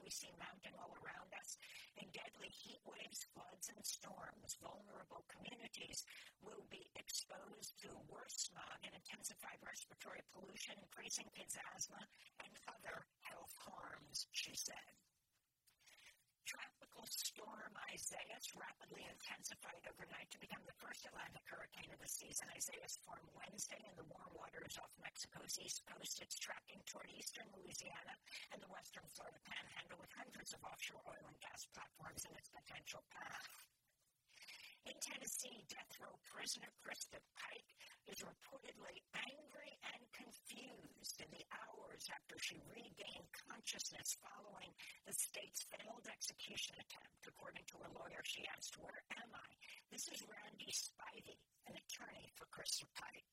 we see mounting all around us, and deadly heat waves, floods, and storms, vulnerable communities will be exposed to worse smog and intensified respiratory pollution, increasing kids' asthma, and other health harms, she said. Tropical storm Isaias rapidly intensified overnight to become the first Atlantic hurricane of the season. Isaias formed Wednesday in the warm waters off Mexico's east coast. It's tracking toward eastern Louisiana and the western Florida panhandle with hundreds of offshore oil and gas platforms in its potential path. In Tennessee, death row prisoner Krista Pike is reportedly angry and confused in the hours after she regained consciousness following the state's failed execution attempt. According to her lawyer, she asked, "Where am I?" This is Randy Spivey, an attorney for Krista Pike.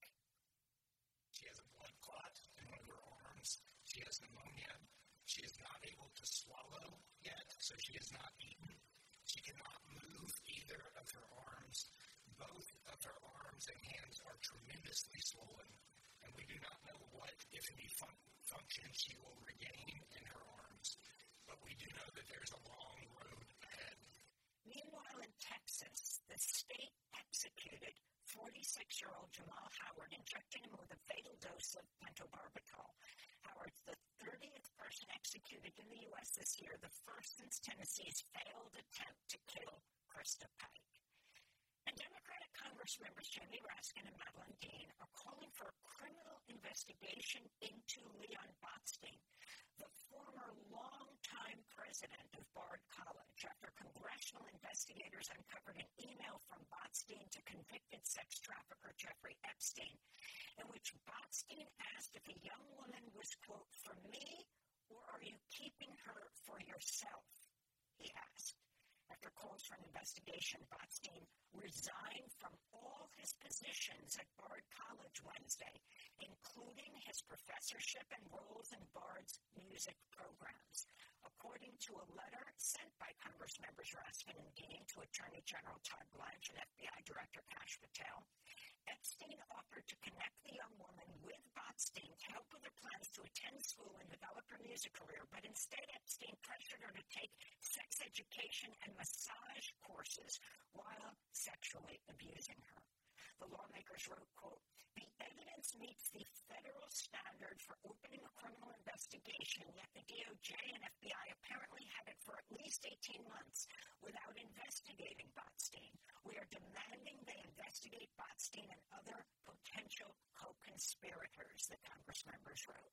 She has a blood clot in one of her arms. She has pneumonia. She is not able to swallow yet, so she has not eaten. She cannot move either of her arms. Both of her arms and hands are tremendously swollen, and we do not know what, if any, function she will regain in her arms. But we do know that there's a long road ahead. Meanwhile, in Texas, the state executed 46-year-old Jamal Howard, injecting him with a fatal dose of pentobarbital. Howard's the 30th person executed in the U.S. this year, the first since Tennessee's failed attempt to kill Krista Pike. And Democratic Congress members Jamie Raskin and Madeline Dean are calling for a criminal investigation into Leon Botstein, the former longtime president of Bard College, after congressional investigators uncovered an email from Botstein to convicted sex trafficker Jeffrey Epstein, in which Botstein asked if a young woman was, quote, "for me, or are you keeping her for yourself?" he asked. After calls for an investigation, Botstein resigned from all his positions at Bard College Wednesday, including his professorship and roles in Bard's music programs. According to a letter sent by Congress members Raskin and Dean to Attorney General Todd Blanche and FBI Director Kash Patel, Epstein offered to connect the young woman with Botstein to help with her plans to attend school and develop her music career, but instead Epstein pressured her to take sex education and massage courses while sexually abusing her. The lawmakers wrote, quote, "The evidence meets the federal standard for opening a criminal investigation, yet the DOJ and FBI apparently had it for at least 18 months without investigating Botstein. We are demanding they investigate Botstein and other potential co-conspirators," the Congress members wrote.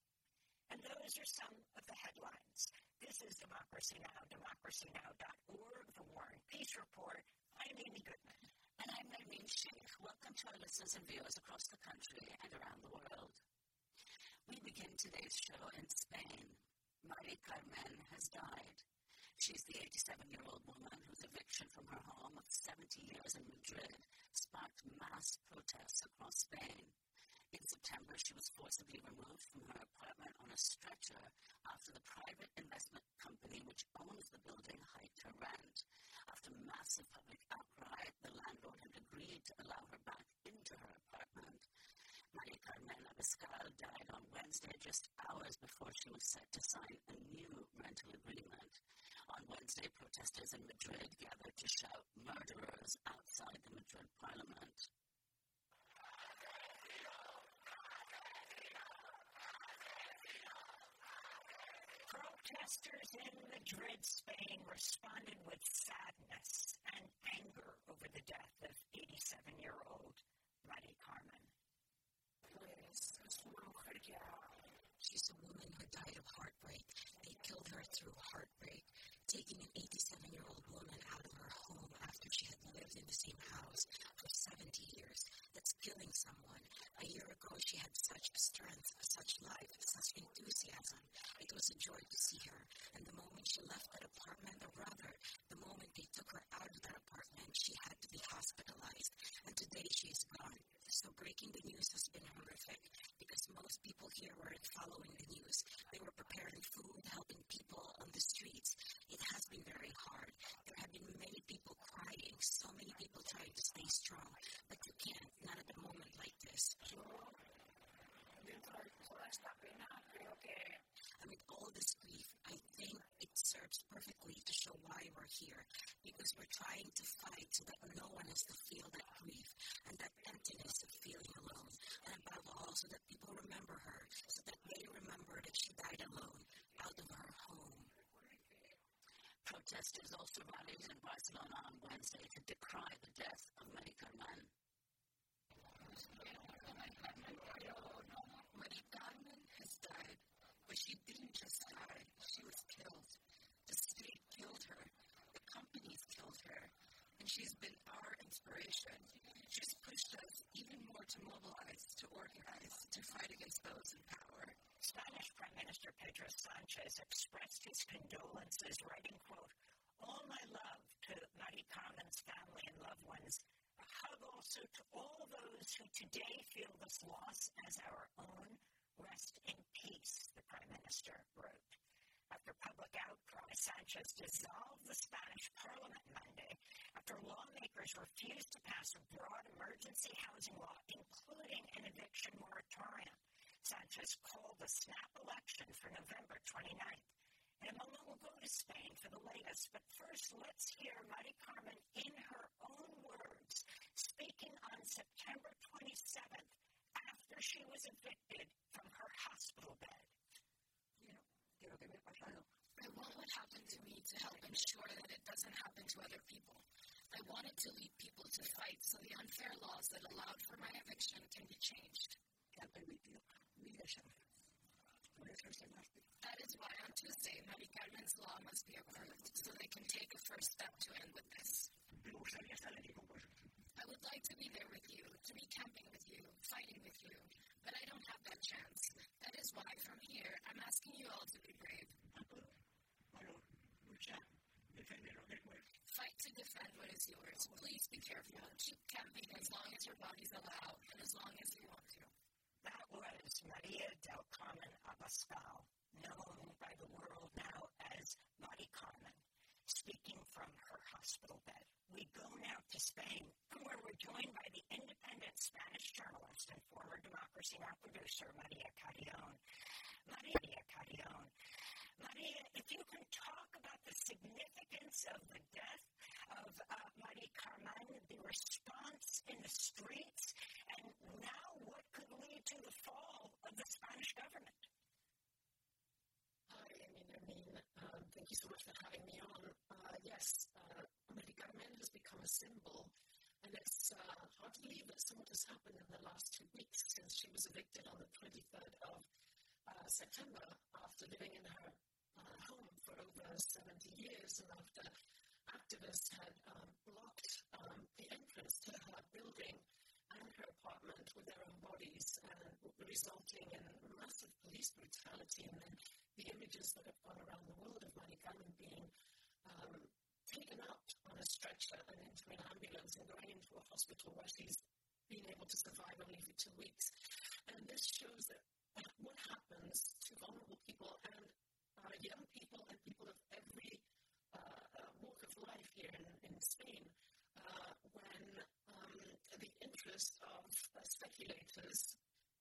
And those are some of the headlines. This is Democracy Now!, democracynow.org, The War and Peace Report. I'm Amy Goodman. And I'm Irene Sheikh. Welcome to our listeners and viewers across the country and around the world. We begin today's show in Spain. Mari Carmen has died. She's the 87-year-old woman whose eviction from her home of 70 years in Madrid sparked mass protests across Spain. In September, she was forcibly removed from her apartment on a stretcher after the private investment company which owns the building hiked her rent. After massive public outcry, the landlord had agreed to allow her back into her apartment. Maria Carmen Abascal died on Wednesday, just hours before she was set to sign a new rental agreement. On Wednesday, protesters in Madrid gathered to shout "murderers" outside the Madrid parliament. Protesters in Madrid, Spain, responded with sadness and anger over the death of 87-year-old Mari Carmen. She's a woman who died of heartbreak. They killed her through heartbreak, taking an 87-year-old woman out of her home after she had lived in the same house for 70 years. That's killing someone. A year ago, she had such strength, such life, such enthusiasm. It was a joy to see her. And the moment she left that apartment, or rather, the moment they took her out of that apartment, she had to be hospitalized. And today she is gone. So breaking the news has been horrific because most people here weren't following the news. They were preparing food, helping people on the streets. It has been very hard. There have been many people crying, so many people trying to stay strong, but you can't, not at a moment like this. Amid all this grief, I think it's because we're trying to fight so that no one has to feel that grief and that emptiness of feeling alone. And above all, so that people remember her, so that they remember that she died alone, out of her home. Protesters also rallied in Barcelona on Wednesday to decry the death of Mari Carmen. Mari Carmen has died, but she didn't just die, she was killed. The state killed her, the companies killed her, and she's been our inspiration. She's pushed us even more to mobilize, to organize, to fight against those in power. Spanish Prime Minister Pedro Sanchez expressed his condolences, writing, quote, "All my love to Mari Carmen's family and loved ones. A hug also to all those who today feel this loss as our own. Rest in peace," the Prime Minister wrote. After public outcry, Sanchez dissolved the Spanish Parliament Monday after lawmakers refused to pass a broad emergency housing law, including an eviction moratorium. Sanchez called a snap election for November 29th. In a moment, we'll go to Spain for the latest, but first, let's hear Mari Carmen in her own words, speaking on September 27th after she was evicted from her hospital bed. I want what happened to me to help ensure that it doesn't happen to other people. I wanted to lead people to fight so the unfair laws that allowed for my eviction can be changed. That is why on Tuesday, Mari Carmen's law must be approved so they can take a first step to end with this. I would like to be there with you, to be camping with you, fighting with you, but I don't have that chance. That is why, from here, I'm asking you all to be brave. Fight to defend what is yours. Please be careful. Keep camping as long as your bodies allow and as long as you want to. That was Maria del Carmen Abascal, known by the world now as Mari Carmen, speaking from her hospital bed. We go now to Spain, where we're joined by the independent Spanish journalist and former Democracy Now! Producer, Maria Carrion. Maria, if you can talk about the significance of the death of Mari Carmen, the response in the streets, and now what could lead to the fall of the Spanish government. Hi, thank you so much for having me on. Yes, Mari Carmen has become a symbol, and it's hard to believe that so much has happened in the last 2 weeks since she was evicted on the 23rd of September after living in her home for over 70 years and after activists had blocked the entrance to her building and her apartment with their own bodies, resulting in massive police brutality. And then the images that have gone around the world of Mari Carmen being taken out on a stretcher and into an ambulance and going into a hospital where she's been able to survive only for 2 weeks. And this shows that what happens to vulnerable people and young people and people of every walk of life here in Spain when the interest of speculators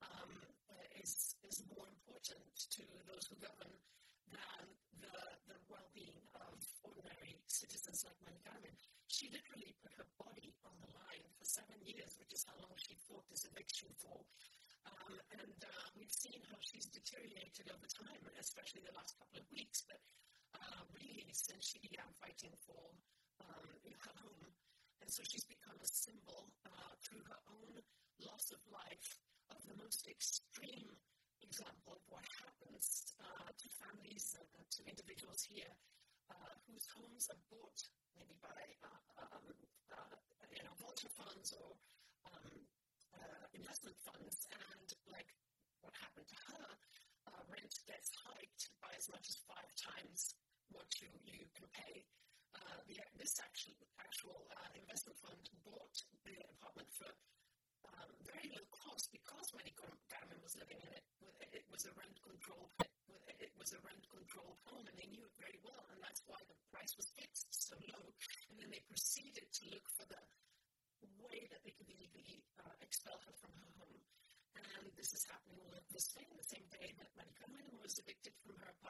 is more important to those who govern than the well-being of ordinary citizens like Mari Carmen. She literally put her body on the line for 7 years, which is how long she fought this eviction for. And we've seen how she's deteriorated over time, especially the last couple of weeks, but really since she began fighting for her home. And so she's become a symbol through her own loss of life of the most extreme example of what happens to families and to individuals here whose homes are bought maybe by vulture funds or investment funds, and like what happened to her, rent gets hiked by as much as 5 times what you can pay. This actual investment fund bought the apartment for very low cost because Mari Carmen was living in it. It was a rent controlled home, and they knew it very well, and that's why the price was fixed so low. And then they proceeded to look for the way that they could illegally expel her from her home. And this is happening all over Spain the same day that Mari Carmen was evicted from her apartment.